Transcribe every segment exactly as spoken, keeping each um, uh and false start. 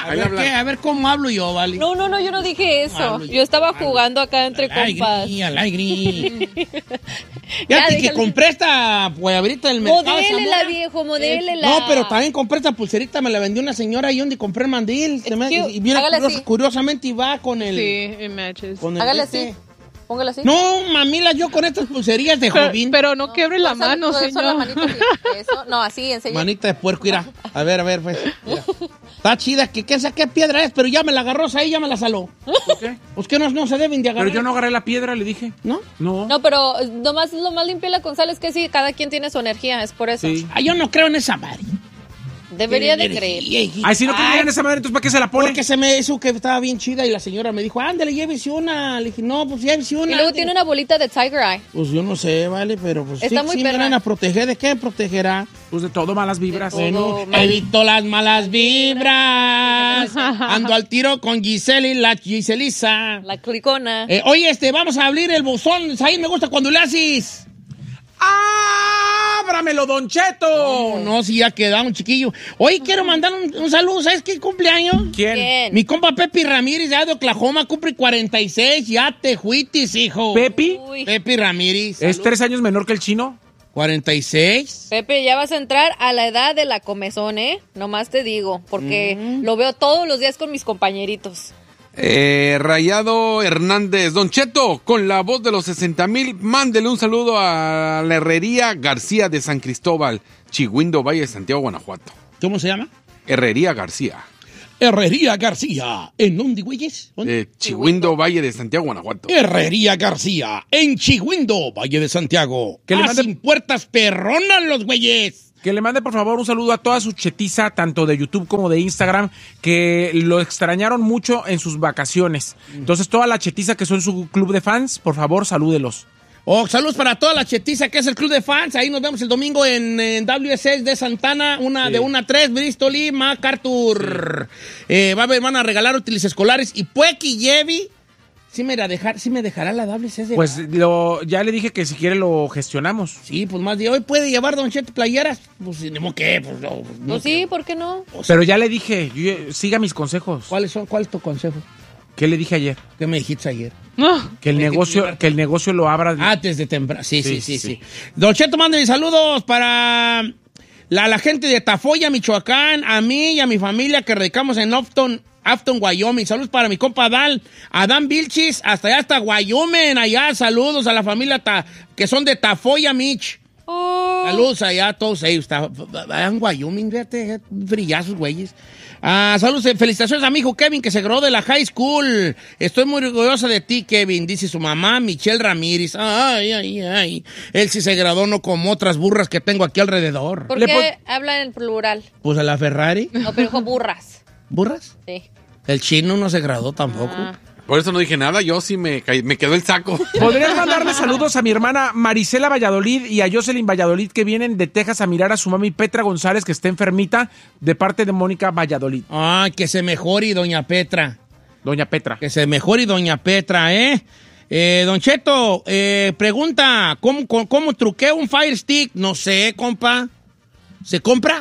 A ver, ¿qué? A ver cómo hablo yo, vale. No, no, no, yo no dije eso. Yo, yo estaba hablo. jugando acá entre compas. Al aire. Fíjate que compré esta guayabrita del mercado. Modélela, viejo, modélela. No, pero también compré esta pulserita, me la vendió una señora ahí donde compré el mandil. Me, y viene curioso, curiosamente y va con el... Sí, it matches. Con el Hágale este. así. Póngala así. No, mamila, yo con estas pulserías de pero, jovín. Pero no quiebre la mano, no, señor. La manita, eso. No, así, enseña. Manita de puerco, mira. A ver, a ver, pues. Mira. Está chida, que qué, qué piedra es, pero ya me la agarró ahí, ya me la saló. ¿Por qué? Pues que no, no se deben de agarrar. Pero yo no agarré la piedra, le dije. ¿No? No. No, pero nomás lo más limpiarla con sal es que sí, cada quien tiene su energía, es por eso. Sí. Ah, yo no creo en esa madre. Debería de creer. Ay, si no creía en esa madre, entonces ¿para qué se la pone? Porque se me hizo que estaba bien chida y la señora me dijo, ándale, llévese una. Le dije, no, pues llévese una. Y luego tiene una bolita de Tiger Eye. Pues yo no sé, vale, pero pues Está sí, muy sí perra. me van a proteger. ¿De qué me protegerá? Pues de todo, malas vibras. Bueno, evito las malas vibras. Ando al tiro con Giselle y la Giselisa. La clicona. Eh, oye, este, vamos a abrir el buzón. Ahí me gusta cuando le haces. ¡Ábramelo, Don Cheto! No, no, si ya queda un chiquillo. Hoy quiero mandar un, un saludo. ¿Sabes qué cumpleaños? ¿Quién? ¿Quién? Mi compa Pepe Ramírez, ya de Oklahoma, cumple cuarenta y seis. Ya te juitis, hijo. ¿Pepi? Uy. Pepe Ramírez. ¿Es salud. tres años menor que el chino? cuarenta y seis. Pepe, ya vas a entrar a la edad de la comezón, ¿eh? Nomás te digo, porque Mm. lo veo todos los días con mis compañeritos. Eh, Rayado Hernández, Don Cheto, con la voz de los sesenta mil, mándele un saludo a la Herrería García de San Cristóbal, Chihuindo, Valle de Santiago, Guanajuato. ¿Cómo se llama? Herrería García. Herrería García. ¿En dónde, güeyes? Eh, Chihuindo, Valle de Santiago, Guanajuato. Herrería García. En Chihuindo, Valle de Santiago. Que le Ah, mande- sin puertas perronas los güeyes. Que le mande por favor un saludo a toda su chetiza, tanto de YouTube como de Instagram, que lo extrañaron mucho en sus vacaciones. Entonces toda la chetiza que son su club de fans, por favor salúdelos. Oh, saludos para toda la chetiza que es el club de fans. Ahí nos vemos el domingo en, en W S S de Santana, una Sí. de una a tres, Bristol y MacArthur. Eh, va a haber, van a regalar útiles escolares y Pueki Yevi. Sí me, la dejar, sí me dejará la W S S. Pues lo, ya le dije que si quiere lo gestionamos. Sí, pues más de hoy puede llevar Don Cheto playeras. Pues ni qué, pues no. no Pues sí, ¿por qué no? Pero ya le dije, yo- siga mis consejos. ¿Cuáles son? ¿Cuál es tu consejo? ¿Qué le dije ayer? ¿Qué me dijiste ayer? No. Que el Hay que negocio, cuidarte. que el negocio lo abra. Ah, desde temprano. Sí, sí, sí, Sí, sí. sí. Don Cheto, mande mis saludos para la, la gente de Tafoya, Michoacán, a mí y a mi familia que radicamos en Afton, Afton, Wyoming. Saludos para mi compa Adal, Adán Vilchis, hasta allá hasta Wyoming, allá. Saludos a la familia ta- que son de Tafoya, Mich. Oh. Saludos allá a todos ellos. Ta- allá en Wyoming, fíjate, brillazos, güeyes. Ah, saludos, eh, felicitaciones a mi hijo Kevin, que se graduó de la high school. Estoy muy orgullosa de ti, Kevin, dice su mamá, Michelle Ramírez. Ay, ay, ay. Él sí se graduó, no como otras burras que tengo aquí alrededor. ¿Por Le qué habla en plural? Pues a la Ferrari. No, pero dijo burras. ¿Burras? Sí. El chino no se graduó tampoco. Ah. Por eso no dije nada, yo sí me, caí- me quedó el saco. ¿Podrías mandarle saludos a mi hermana Marisela Valladolid y a Jocelyn Valladolid, que vienen de Texas a mirar a su mami Petra González, que está enfermita, de parte de Mónica Valladolid? Ay, que se mejore, doña Petra. Doña Petra. Que se mejore, doña Petra, ¿eh? Eh, don Cheto, eh, pregunta, ¿cómo, cómo, cómo truqueo un Fire Stick? No sé, compa. ¿Se compra?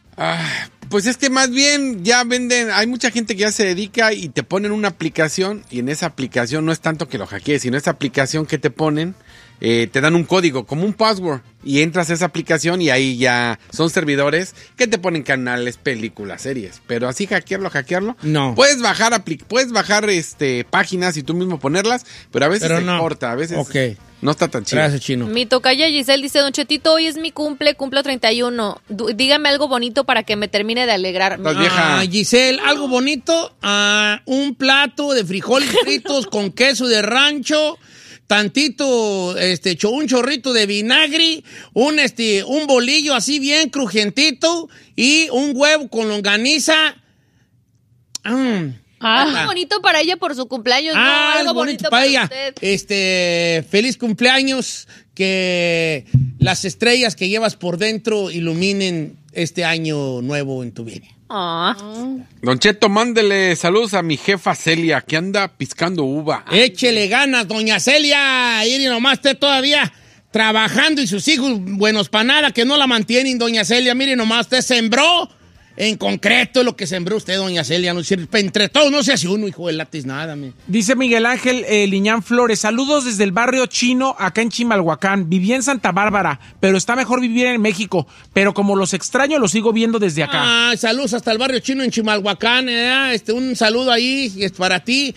Ah, pues es que más bien ya venden, hay mucha gente que ya se dedica y te ponen una aplicación y en esa aplicación no es tanto que lo hackees, sino esa aplicación que te ponen, eh, te dan un código, como un password, y entras a esa aplicación y ahí ya son servidores que te ponen canales, películas, series, pero así hackearlo, hackearlo, No. Puedes bajar, apli- puedes bajar este páginas y tú mismo ponerlas, pero a veces Pero se no. corta, a veces Ok. no está tan chido. Gracias, chino. Mi tocaya Giselle dice, Don Chetito, hoy es mi cumple, cumplo treinta y uno. Du- dígame algo bonito para que me termine de alegrar. Estás vieja. Ah, Giselle, algo bonito, ah, un plato de frijoles fritos con queso de rancho, tantito, este, cho- un chorrito de vinagre, un, este, un bolillo así bien crujientito y un huevo con longaniza. Mm. Algo Ah. bonito para ella por su cumpleaños, Ah, no, algo algo bonito, bonito para ella. usted. Este, feliz cumpleaños, que las estrellas que llevas por dentro iluminen este año nuevo en tu vida. Ah. Don Cheto, mándele saludos a mi jefa Celia, que anda piscando uva. Échele ganas, doña Celia. Y nomás esté todavía trabajando y sus hijos buenos para nada que no la mantienen, doña Celia. Mire nomás, usted sembró en concreto lo que sembró usted, doña Celia. No, entre todos no se hace uno, hijo de latis, nada. Me. Dice Miguel Ángel eh, Liñán Flores, saludos desde el barrio chino acá en Chimalhuacán. Viví en Santa Bárbara, pero está mejor vivir en México. Pero como los extraño, los sigo viendo desde acá. Ah, saludos hasta el barrio chino en Chimalhuacán. Eh, este, un saludo ahí es para ti.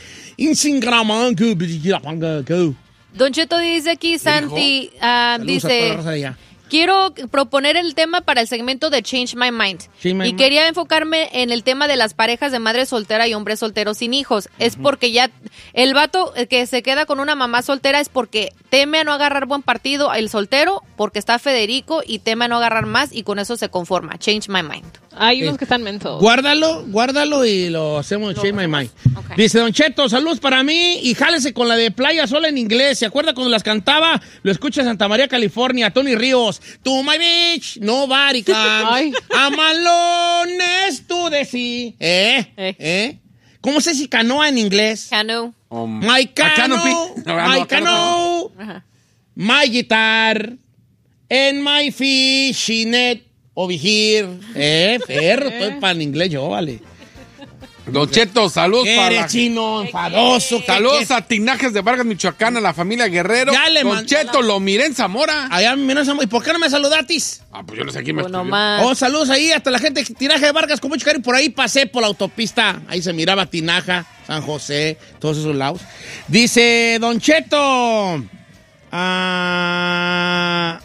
Don Cheto dice aquí, Santi, uh, dice... Quiero proponer el tema para el segmento de Change My Mind. Change my y mind. Quería enfocarme en el tema de las parejas de madre soltera y hombre soltero sin hijos. Uh-huh. Es porque ya el vato que se queda con una mamá soltera es porque teme a no agarrar buen partido, el soltero, porque está Federico y teme a no agarrar más y con eso se conforma. Change My Mind. Hay unos eh, que están mensos. Guárdalo, guárdalo y lo hacemos no, Change My Mind. Okay. Dice Don Cheto, saludos para mí y jálese con la de Playa Sola en inglés. ¿Se acuerda cuando las cantaba? Lo escucha en Santa María, California, Tony Ríos. To my beach, nobody comes. I'm alone, es tú de sí. ¿Eh? ¿Eh? ¿Eh? ¿Cómo se dice canoa en inglés? Canoe. Um, my canoe, my canoe, my guitar, and my fishing net over here. Eh, perro, estoy para el inglés yo, vale. Don Cheto, saludos para... Eres chino, enfadoso. Saludos a Tinajes de Vargas, Michoacán, a la familia Guerrero. Ya le Don Cheto, lo miré en Zamora. Allá me miré en Zamora. ¿Y por qué no me saludatis? Ah, pues yo no sé quién me bueno, escribió. Oh, saludos ahí hasta la gente de Tinaje de Vargas, con mucho cariño. Por ahí pasé por la autopista. Ahí se miraba Tinaja, San José, todos esos lados. Dice Don Cheto. Ah...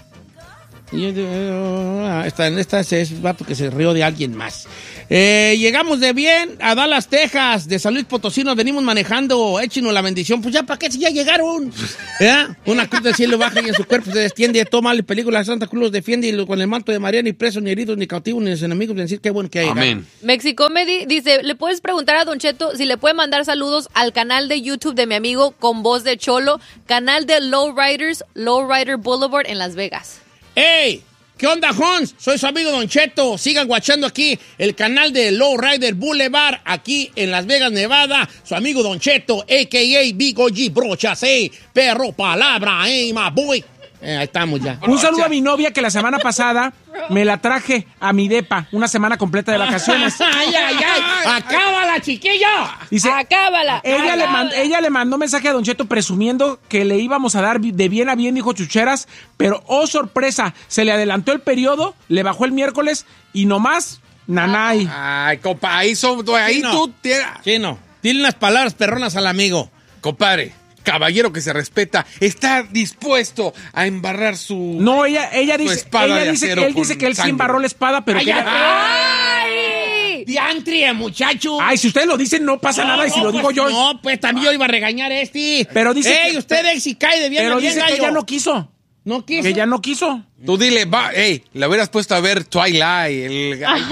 Esta, esta es vato que se rió de alguien más. Eh, llegamos de bien a Dallas, Texas, de San Luis Potosí, nos venimos manejando, échenos la bendición. Pues ya, ¿para qué? Si ya llegaron. ¿Ya? Una cruz del cielo baja y en su cuerpo se desciende, toma el peligro, la Santa Cruz los defiende y con el manto de María, ni presos, ni heridos, ni cautivos, ni los enemigos, ni decir qué bueno que hay. Amén. Mexicomedy dice, ¿le puedes preguntar a Don Cheto si le puede mandar saludos al canal de YouTube de mi amigo con voz de cholo, canal de Lowriders, Lowrider Boulevard en Las Vegas? ¡Ey! ¿Qué onda, Hans? Soy su amigo Don Cheto. Sigan guachando aquí el canal de Lowrider Boulevard, aquí en Las Vegas, Nevada. Su amigo Don Cheto, a k a. Big O G Brochas, eh. Perro palabra, eh, my boy. Eh, ahí estamos ya. Un saludo a mi novia que la semana pasada me la traje a mi depa una semana completa de vacaciones. ¡Ay, ay, ay! ¡Acábala, chiquilla! Dice, ¡acábala! Ella, acábala. Le mand, ella le mandó mensaje a Don Cheto presumiendo que le íbamos a dar de bien a bien, dijo Chucheras, pero oh sorpresa, se le adelantó el periodo, le bajó el miércoles y nomás, nanay. Ay, compa, ahí, son, ahí Chino, tú... Te... Chino, dile unas palabras perronas al amigo. Compadre. Caballero que se respeta, está dispuesto a embarrar su No, ella, ella dice, espada ella dice que él dice que él sí embarró la espada, pero ay, que ay, ella... ¡Ay! ¡Diantrie, muchacho! Ay, si ustedes lo dicen, no pasa no, nada, y si no, lo digo pues, yo... No, pues también yo iba a regañar a este. Pero dice ¡Ey, que... usted es si cae de bien Pero a bien, dice gallo. que ella no quiso. ¿No quiso? Que ella no quiso. Tú dile, va, hey, le hubieras puesto a ver Twilight. El, hay,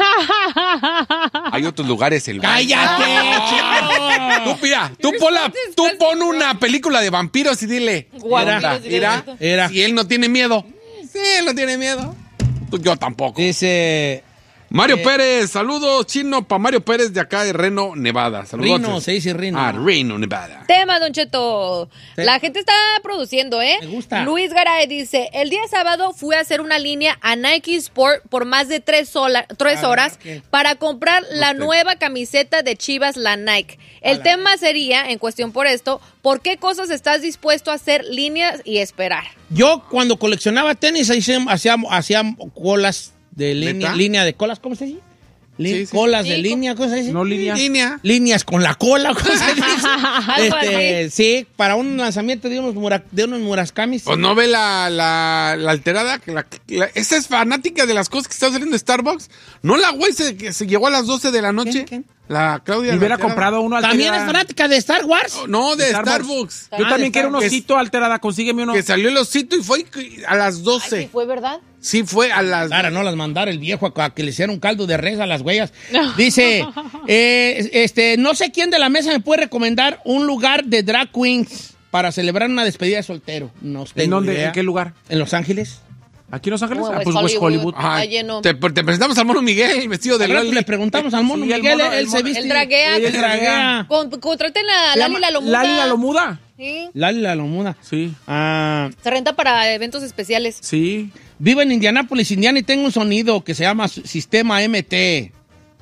hay otros lugares. El ¡Cállate, chico! Tú, mira, tú, pon, la, tú pon una película de vampiros y dile. Era, era, era. Si él no tiene miedo. Sí, él no tiene miedo. Pues yo tampoco. Dice... Mario eh, Pérez, saludos, chino, para Mario Pérez de acá de Reno, Nevada. Saludos. Reno, se dice Reno. Ah, Reno, Nevada. Tema, Don Cheto. Sí. La gente está produciendo, ¿eh? Me gusta. Luis Garay dice, el día sábado fui a hacer una línea a Nike Sport por más de tres, sola, tres ah, horas okay. para comprar la sé. nueva camiseta de Chivas, la Nike. El tema sería, en cuestión por esto, ¿por qué cosas estás dispuesto a hacer líneas y esperar? Yo cuando coleccionaba tenis hacía, hacía colas de línea, línea de colas, ¿cómo se dice? Li sí, sí. Colas sí, de línea, ¿cómo se dice? No, línea. Línea. Líneas con la cola, ¿cómo se dice? Algo este, así. sí, para un lanzamiento de unos, mura, de unos Muracamis. Pues no ve la, la, la alterada. La, la, esa es fanática de las cosas que están saliendo de Starbucks. No la güey se, que se llegó a las doce de la noche. ¿Quién, quién? La Claudia. Y hubiera alterada. comprado uno alterada. ¿También es fanática de Star Wars? No, de, De Starbucks. Starbucks. Ah, Yo también de quiero un Starbucks. osito alterada, consígueme uno. Que salió el osito y fue a las doce. Ay, ¿sí fue verdad? Sí, fue a las... Para no las mandar el viejo a, a que le hiciera un caldo de res a las huellas. Dice, eh, este, no sé quién de la mesa me puede recomendar un lugar de drag queens para celebrar una despedida de soltero. No tengo ¿En dónde? idea. ¿En qué lugar? ¿En Los Ángeles? ¿Aquí en Los Ángeles? No, ah, West pues West Hollywood. Hollywood. Ajá. Está lleno. Te, te presentamos al mono Miguel, el vestido de Al rato Loli. le preguntamos al mono Sí, el Miguel, mono- él el se mono- viste. El draguea. Él draguea. Con, contraten a Se Lali llama la Lomuda. Lali la Lomuda. Sí. Lali la Lomuna. Sí. Ah, Se renta para eventos especiales. Sí. vivo en Indianápolis, Indiana, y tengo un sonido que se llama Sistema M T.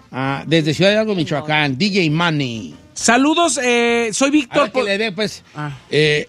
Ah, desde Ciudad Hidalgo, Michoacán. D J Money. Saludos, eh, soy Víctor. Que le dé, pues, ah. eh,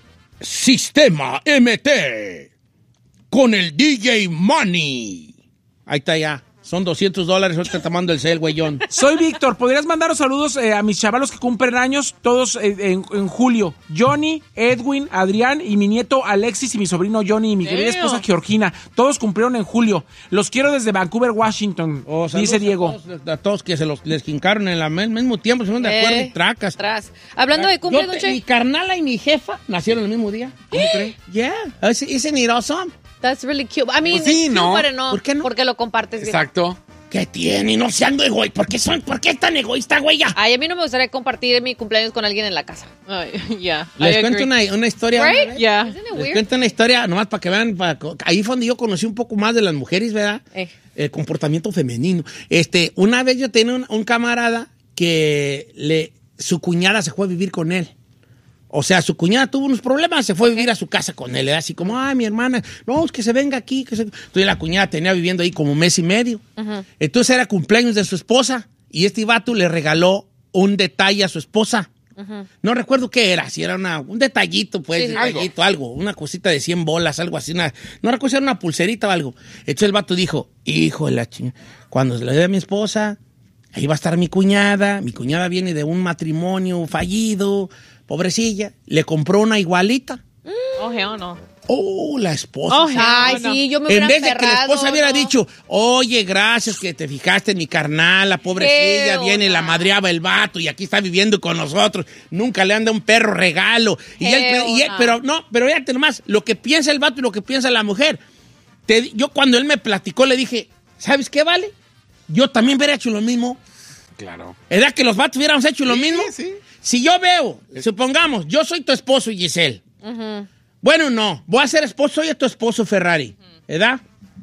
Sistema M T con el D J Money. Ahí está ya. Son doscientos dólares, ahorita te mando el cel, güeyón. Soy Víctor, ¿podrías mandaros saludos eh, a mis chavalos que cumplen años, todos eh, en, en julio? Johnny, Edwin, Adrián y mi nieto Alexis y mi sobrino Johnny y mi querida esposa Georgina. Todos cumplieron en julio. Los quiero desde Vancouver, Washington, oh, dice Diego. A todos, a todos que se los les quincaron en el mismo tiempo, se fueron de acuerdo y tracas. Tras. Hablando de cumple, Yo, Mi carnala y mi jefa nacieron el mismo día. ¿Cómo crees? Yeah, isn't it awesome? That's really cute. I mean, pues sí, no. Cute, no. ¿Por qué no? Porque lo compartes. Exacto. Bien. ¿Qué tiene? No sean egoístas. ¿Por qué son? ¿Por qué es tan egoísta, güey? Ay, a mí no me gustaría compartir mi cumpleaños con alguien en la casa. Uh, yeah, Les I cuento una, una historia. Right? Yeah. Les cuento una historia, nomás para que vean. Para, ahí fue donde yo conocí un poco más de las mujeres, ¿verdad? Eh. El comportamiento femenino. Este, una vez yo tenía un, un camarada que le, su cuñada se fue a vivir con él. O sea, su cuñada tuvo unos problemas, se fue a vivir a su casa con él, así como, ay, mi hermana, no, es que se venga aquí. Que se... Entonces la cuñada tenía viviendo ahí como un mes y medio. Uh-huh. Entonces era cumpleaños de su esposa y este vato le regaló un detalle a su esposa. Uh-huh. No recuerdo qué era, si era una, un detallito, pues, sí, detallito, algo. algo, una cosita de cien bolas, algo así. Una, no recuerdo si era una pulserita o algo. Entonces el vato dijo, hijo de la chingada, cuando se le dé a mi esposa, ahí va a estar mi cuñada. Mi cuñada viene de un matrimonio fallido. Pobrecilla, le compró una igualita. Oh, hell no. Oh, la esposa. Oh, ay, no. Sí, yo me hubiera En vez de cerrado, que la esposa hubiera ¿no? dicho, oye, gracias que te fijaste en mi carnal, la pobrecilla Hell viene, no. la madreaba el vato y aquí está viviendo con nosotros. Nunca le anda un perro regalo. Y él, y él, pero no, pero fíjate nomás, lo que piensa el vato y lo que piensa la mujer. Te, yo cuando él me platicó le dije, ¿sabes qué, vale? Yo también hubiera hecho lo mismo. Claro. ¿Edad que los vatos hubiéramos hecho sí, lo mismo? Sí. Si yo veo, supongamos, yo soy tu esposo, Giselle. Uh-huh. Bueno, no, voy a ser esposo, soy tu esposo, Ferrari, ¿verdad?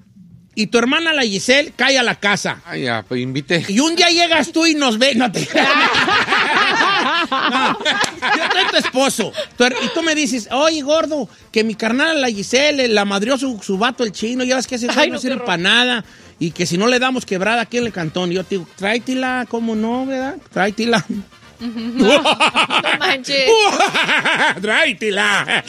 Y tu hermana, la Giselle, cae a la casa. Ay, ya, pues invite. Y un día llegas tú y nos ves, no te... no, yo soy tu esposo. Tu, y tú me dices, oye, gordo, que mi carnal, la Giselle, la madrió su, su vato, el chino, ya ves que ese Ay, no, no sirve para nada. Y que si no le damos quebrada aquí en el cantón. Y yo te digo, tráetela, ¿cómo no, verdad? Tráetela. No, no manches. Tráetela.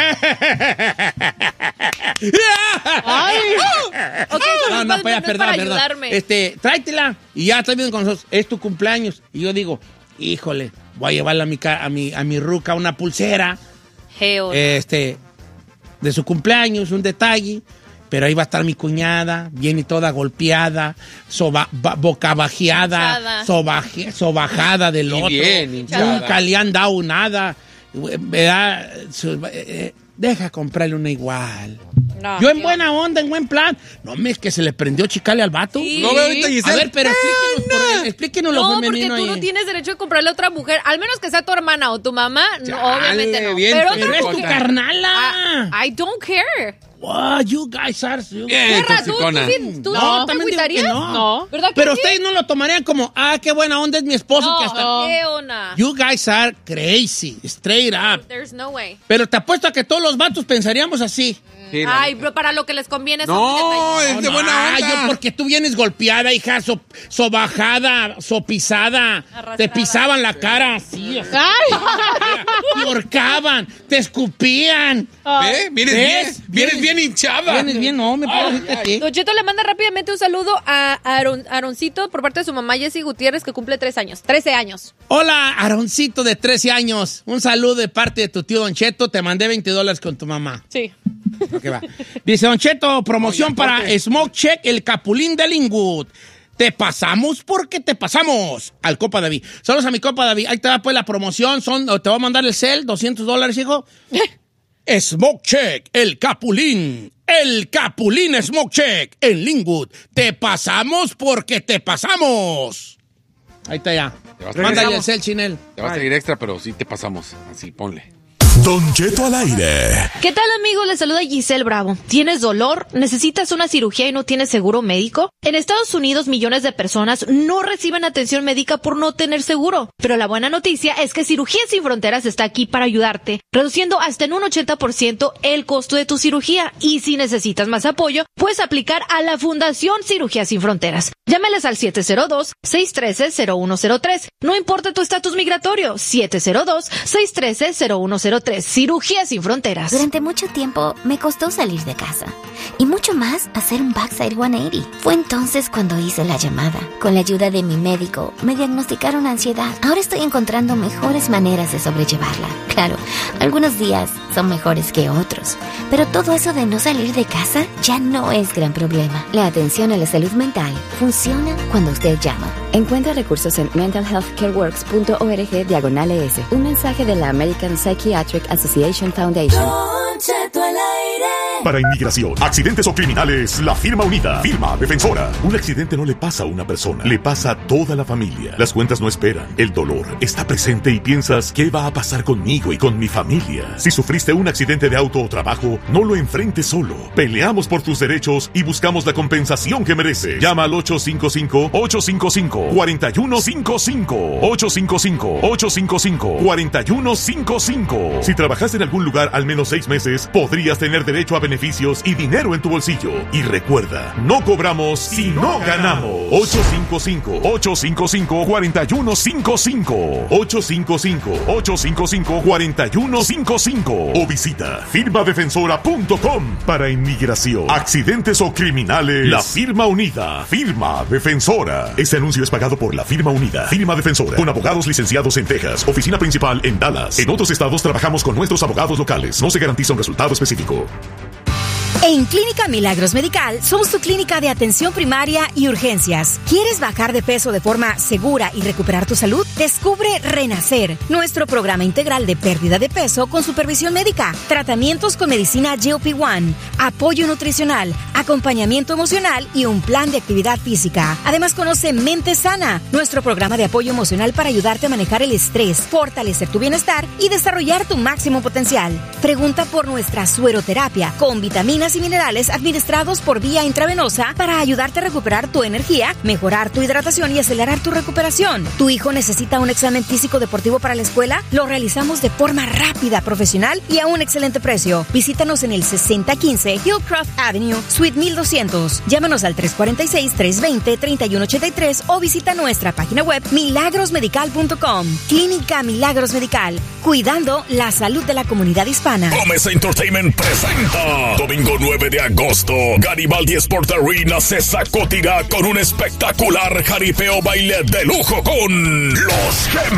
Ay. Okay, no, no, para, no perdón, para perdón. ayudarme. Este, tráetela. Y ya está viendo con nosotros. Es tu cumpleaños. Y yo digo, híjole, voy a llevarle a mi, a mi, a mi ruca una pulsera. Hell. Este, de su cumpleaños, un detalle. Pero ahí va a estar mi cuñada, viene toda golpeada, soba, ba, bocabajeada, sobaje, sobajada del otro. Bien, nunca le han dado nada. ¿Verdad? Deja comprarle una igual. No, yo en tío. Buena onda, en buen plan. No, me es que se le prendió chicale al vato. Sí. No veo ahorita Giselle. A ver, pero explíquenos, por, explíquenos no, lo femenino. No, porque tú ahí. no tienes derecho a comprarle a otra mujer, al menos que sea tu hermana o tu mamá. No, obviamente no. Bien, pero pero es tu carnala. I, I don't care. Wow, you guys are... You Bien, guys. ¿Tú, tú, tú, tú no, no te también digo que no. No. ¿Verdad que Pero sí? ustedes no lo tomarían como, ah, qué buena onda es mi esposo no, que hasta... No, qué onda. You guys are crazy, straight up. There's no way. Pero te apuesto a que todos los vatos pensaríamos así. Sí, Ay, pero para lo que les conviene. No, es de no, buena onda. Yo porque tú vienes golpeada, hija, so, sobajada, sopisada. Arrastrada. Te pisaban la cara así. así. Te ahorcaban, te escupían. ¿Ve? Vienes bien, vienes bien hinchada. Vienes bien, no, me puedo decirte aquí. Don Cheto le manda rápidamente un saludo a Aaron, Aaroncito por parte de su mamá Jessie Gutiérrez, que cumple tres años. trece años. Hola, Aaroncito de trece años. Un saludo de parte de tu tío Don Cheto. Te mandé veinte dólares con tu mamá. Sí. Okay, va. Dice Don Cheto, promoción Oye, para Smoke Check, el Capulín de Linwood. Te pasamos porque te pasamos al Copa David. Saludos a mi Copa David. Ahí te va pues la promoción. Son, te voy a mandar el cel, doscientos dólares, hijo. Smoke Check, el Capulín. El Capulín Smoke Check en Linwood. Te pasamos porque te pasamos. Ahí está ya. Mándale el cel, Chinel. Te va a salir extra, pero sí te pasamos. Así, ponle. Don Cheto al aire. ¿Qué tal, amigos? Les saluda Giselle Bravo. ¿Tienes dolor? ¿Necesitas una cirugía y no tienes seguro médico? En Estados Unidos, millones de personas no reciben atención médica por no tener seguro. Pero la buena noticia es que Cirugías Sin Fronteras está aquí para ayudarte, reduciendo hasta en un ochenta por ciento el costo de tu cirugía. Y si necesitas más apoyo, puedes aplicar a la Fundación Cirugías Sin Fronteras. Llámales al siete cero dos, seis uno tres, cero uno cero tres. No importa tu estatus migratorio, siete cero dos, seis uno tres, cero uno cero tres. Cirugías Sin Fronteras. Durante mucho tiempo me costó salir de casa. Y mucho más hacer un backside ciento ochenta. Fue entonces cuando hice la llamada. Con la ayuda de mi médico, me diagnosticaron ansiedad. Ahora estoy encontrando mejores maneras de sobrellevarla. Claro, algunos días son mejores que otros. Pero todo eso de no salir de casa ya no es gran problema. La atención a la salud mental funciona cuando usted llama. Encuentra recursos en mental health care works punto org diagonal E S. Un mensaje de la American Psychiatric Association Foundation. Para inmigración, accidentes o criminales, la firma unida. Firma defensora. Un accidente no le pasa a una persona, le pasa a toda la familia. Las cuentas no esperan. El dolor está presente y piensas, ¿qué va a pasar conmigo y con mi familia? Si sufriste un accidente de auto o trabajo, no lo enfrentes solo. Peleamos por tus derechos y buscamos la compensación que mereces. Llama al ocho cinco cinco, ocho cinco cinco, cuatro uno cinco cinco. ocho cinco cinco, ocho cinco cinco, cuatro uno cinco cinco. Si trabajaste en algún lugar al menos seis meses, podrías tener derecho a beneficios y dinero en tu bolsillo. Y recuerda, no cobramos si no ganamos. ocho cinco cinco, ocho cinco cinco, cuatro uno cinco cinco. ocho cinco cinco, ocho cinco cinco, cuatro uno cinco cinco. O visita firma defensora punto com. Para inmigración, accidentes o criminales, la firma unida. Firma defensora. Este anuncio es pagado por la firma unida. Firma defensora. Con abogados licenciados en Texas. Oficina principal en Dallas. En otros estados trabajamos con nuestros abogados locales. No se garantiza un resultado específico. En Clínica Milagros Medical somos tu clínica de atención primaria y urgencias. ¿Quieres bajar de peso de forma segura y recuperar tu salud? Descubre Renacer, nuestro programa integral de pérdida de peso con supervisión médica, tratamientos con medicina G L P uno, apoyo nutricional, acompañamiento emocional y un plan de actividad física. Además, conoce Mente Sana, nuestro programa de apoyo emocional para ayudarte a manejar el estrés, fortalecer tu bienestar y desarrollar tu máximo potencial. Pregunta por nuestra sueroterapia con vitaminas y minerales administrados por vía intravenosa para ayudarte a recuperar tu energía, mejorar tu hidratación y acelerar tu recuperación. ¿Tu hijo necesita un examen físico deportivo para la escuela? Lo realizamos de forma rápida, profesional y a un excelente precio. Visítanos en el sesenta quince Hillcroft Avenue, Suite mil doscientos. Llámanos al tres cuatro seis, tres dos cero, tres uno ocho tres o visita nuestra página web milagros medical punto com. Clínica Milagros Medical, cuidando la salud de la comunidad hispana. Gómez Entertainment presenta domingo nueve de agosto, Garibaldi Sport Arena se sacudirá con un espectacular jaripeo baile de lujo con Los Gemelos.